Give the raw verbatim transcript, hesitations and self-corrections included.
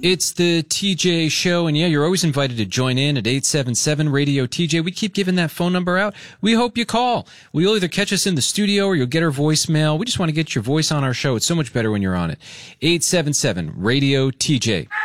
It's the T J Show, and yeah, you're always invited to join in at eight seven seven radio T J. We keep giving that phone number out. We hope you call. Well, you'll either catch us in the studio or you'll get our voicemail. We just want to get your voice on our show. It's so much better when you're on it. eight seven seven radio T J.